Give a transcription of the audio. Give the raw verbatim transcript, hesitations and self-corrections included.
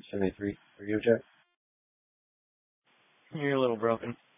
seventy-three. Are you, Jack? You're a little broken.